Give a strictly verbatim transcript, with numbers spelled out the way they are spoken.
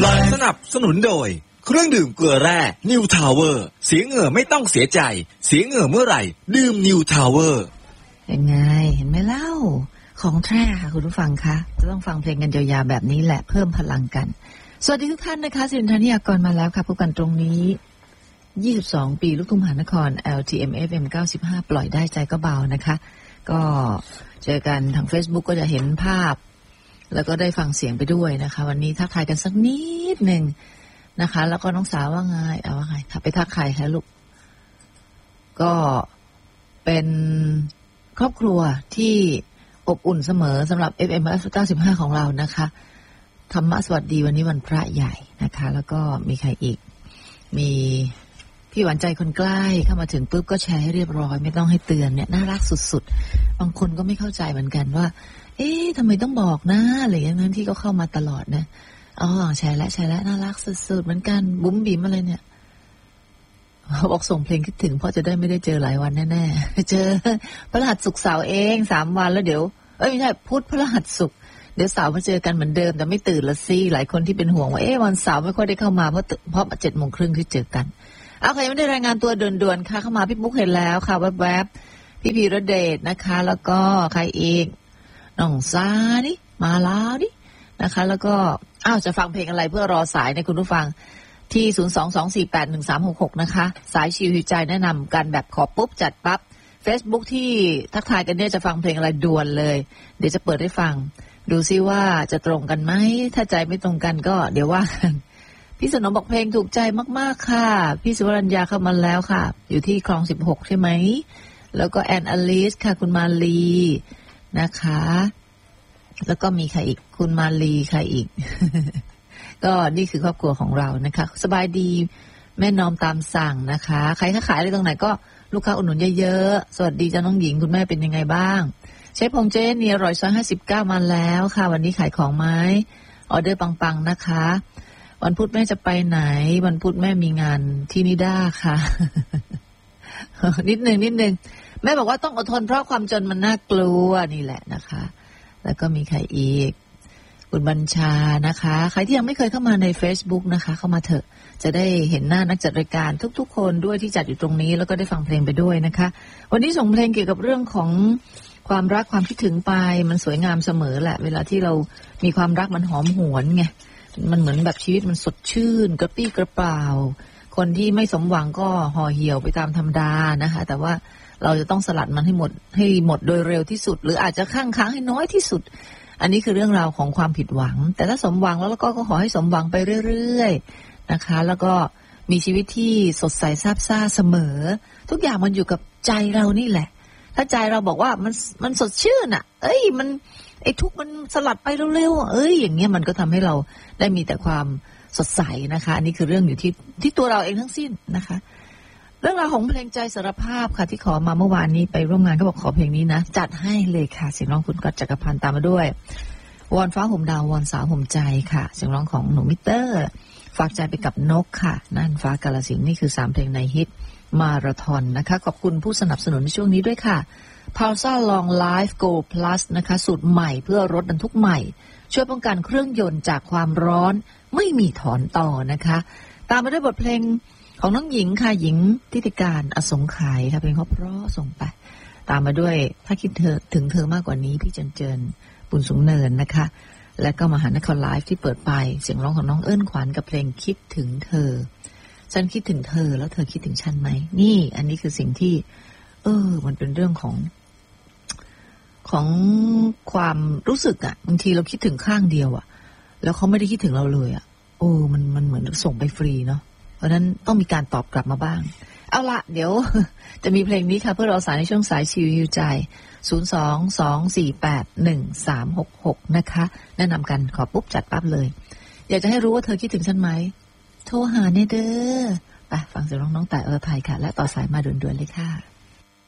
สนับสนุนโดยเครื่องดื่มเกลือแร่นิวทาวเวอร์เสียเหงื่อไม่ต้องเสียใจเสียเหงื่อเมื่อไหร่ดื่มนิวทาวเวอร์ยังไงเห็นไหมเล่าของแท้ค่ะคุณผู้ฟังคะจะต้องฟังเพลงกันยาวๆแบบนี้แหละเพิ่มพลังกันสวัสดีทุกท่านนะคะสิริธานิยากรมาแล้วค่ะพบกันตรงนี้ยี่สิบสองปีลูกทุ่งมหานคร แอล ที เอ็ม เอฟ เอ็ม เก้าสิบห้าปล่อยได้ใจก็เบานะคะก็เจอกันทาง Facebook ก็จะเห็นภาพแล้วก็ได้ฟังเสียงไปด้วยนะคะวันนี้ทักทายกันสักนิดหนึ่งนะคะแล้วก็น้องสาวว่าไงเอาว่าไงค่ะไปทักใครคะลูกก็เป็นครอบครัวที่อบอุ่นเสมอสำหรับ เอฟ เอ็ม เก้าสิบห้าของเรานะคะธรรมะสวัสดีวันนี้วันพระใหญ่นะคะแล้วก็มีใครอีกมีพี่หวานใจคนใกล้เข้ามาถึงปุ๊บก็แชร์ให้เรียบร้อยไม่ต้องให้เตือนเนี่ยน่ารักสุดๆบางคนก็ไม่เข้าใจเหมือนกันว่าเอ๊ะทำไมต้องบอกนะอะไรอย่างนั้นที่ก็เข้ามาตลอดนะอ๋อแชร์แล้วแชร์แล้วน่ารักสุดๆเหมือนกันบุ๋มบิ่มอะไรเนี่ยบอกส่งเพลงคิดถึงเพราะจะได้ไม่ได้เจอหลายวันแน่ๆเจอพฤหัสศุกร์เสาร์เองสามวันแล้วเดี๋ยวเอ้ยไม่ใช่พุธพฤหัสศุกร์เดี๋ยวเสาร์มาเจอกันเหมือนเดิมแต่ไม่ตื่นละสิหลายคนที่เป็นห่วงว่าเอ๊ะวันเสาร์ไม่ค่อยได้เข้ามาเพราะเพราะเจ็ดโมงครึ่งที่เจอกันเอาใครไม่ได้รายงานตัวด่วนๆค่ะเข้ามาพี่บุ๊กเห็นแล้วค่ะแวบๆพี่พีระเดชนะคะแล้วก็ใครอีกน้องซาดิมาแล้วดินะคะแล้วก็อ้าวจะฟังเพลงอะไรเพื่อรอสายในคุณผู้ฟังที่ ศูนย์ สอง สอง สี่ แปด หนึ่ง สาม หก หก นะคะสายชิวใจแนะนำกันแบบขอปุ๊บจัดปั๊บ Facebook ที่ทักทายกันเนี่ยจะฟังเพลงอะไรด่วนเลยเดี๋ยวจะเปิดให้ฟังดูซิว่าจะตรงกันไหมถ้าใจไม่ตรงกันก็เดี๋ยวว่ากันพี่สนมบอกเพลงถูกใจมากๆค่ะพี่สุวรรณยาเข้ามาแล้วค่ะอยู่ที่คลองสิบหกใช่ไหมแล้วก็แอนอลิสค่ะคุณมาลีนะคะแล้วก็มีใครอีกคุณมาลีใครอีก ก็นี่คือครอบครัวของเรานะคะสบายดีแม่นอมตามสั่งนะคะใครค้าขายอะไรตรงไหนก็ลูกค้าอุดหนุนเยอะๆสวัสดีจ้าน้องหญิงคุณแม่เป็นยังไงบ้างใช้พงเจนนี่อร่อยซอยห้าสิบเก้ามาแล้วค่ะวันนี้ขายของไหมออเดอร์ปังๆนะคะวันพุธแม่จะไปไหนวันพุธแม่มีงานที่นิด้าค่ะ นิดนึงนิดนึงแม่บอกว่าต้องอดทนเพราะความจนมันน่ากลัวนี่แหละนะคะแล้วก็มีใครอีกคุณบัญชานะคะใครที่ยังไม่เคยเข้ามาใน Facebook นะคะเข้ามาเถอะจะได้เห็นหน้านักจัดรายการทุกๆคนด้วยที่จัดอยู่ตรงนี้แล้วก็ได้ฟังเพลงไปด้วยนะคะวันนี้ส่งเพลงเกี่ยวกับเรื่องของความรักความคิดถึงไปมันสวยงามเสมอแหละเวลาที่เรามีความรักมันหอมหวนไงมันเหมือนแบบชีวิตมันสดชื่นกระปี้กระเป๋าคนที่ไม่สมหวังก็ห่อเหี่ยวไปตามธรรมดานะคะแต่ว่าเราจะต้องสลัดมันให้หมดให้หมดโดยเร็วที่สุดหรืออาจจะค้างค้างให้น้อยที่สุดอันนี้คือเรื่องราวของความผิดหวังแต่ถ้าสมหวังแล้วก็ขอให้สมหวังไปเรื่อยๆนะคะแล้วก็มีชีวิตที่สดใสซาบซ่าเสมอทุกอย่างมันอยู่กับใจเรานี่แหละถ้าใจเราบอกว่ามันมันสดชื่นอ่ะเอ้ยมันไอ้ทุกมันสลัดไปเร็วๆเอ้ยอย่างเงี้ยมันก็ทำให้เราได้มีแต่ความสดใสนะคะอันนี้คือเรื่องอยู่ที่ที่ตัวเราเองทั้งสิ้นนะคะเรื่องราวของเพลงใจสารภาพค่ะที่ขอมาเมื่อวานนี้ไปร่วมงานก็บอกขอเพลงนี้นะจัดให้เลยค่ะเสียงร้องคุณก๊อตจักรพันธ์ตามมาด้วยวอนฟ้าห่มดาววอนสาวห่มใจค่ะเสียงร้องของหนูมิเตอร์ฝากใจไปกับนกค่ะน่านฟ้ากาลสินนี่คือสามเพลงในฮิตมาราธอนนะคะขอบคุณผู้สนับสนุนในช่วงนี้ด้วยค่ะ Pulsar Long Life Go Plus นะคะสูตรใหม่เพื่อรถบรรทุกใหม่ช่วยป้องกันเครื่องยนต์จากความร้อนไม่มีถอนต่อนะคะตามมาด้วยบทเพลงของน้องหญิงค่ะหญิงทิติการอสงไขยค่ะเพลงเพราะๆส่งไปตามมาด้วยถ้าคิดเธอถึงเธอมากกว่านี้พี่เจนเจนบุญสูงเนินนะคะและก็มหานครไลฟ์ที่เปิดไปเสียงร้องของน้องเอิ้นขวัญกับเพลงคิดถึงเธอฉันคิดถึงเธอแล้วเธอคิดถึงฉันไหมนี่อันนี้คือสิ่งที่เออมันเป็นเรื่องของของความรู้สึกอ่ะบางทีเราคิดถึงข้างเดียวอ่ะแล้วเขาไม่ได้คิดถึงเราเลยอ่ะโอ้มันมันเหมือนส่งไปฟรีเนาะเพราะนั้นต้องมีการตอบกลับมาบ้างเอาละเดี๋ยวจะมีเพลงนี้ค่ะเพื่อเราสายในช่วงสายชิวยูใจศูนย์ สอง สอง สี่ แปด หนึ่ง สาม หก หกนะคะแนะนำกันขอปุ๊บจัดปั๊บเลยอยากจะให้รู้ว่าเธอคิดถึงฉันไหมโทรหาเนเด้อไปฟังเสียงร้องน้องแต่อรไทยค่ะและต่อสายมาด่วนๆเลยค่ะ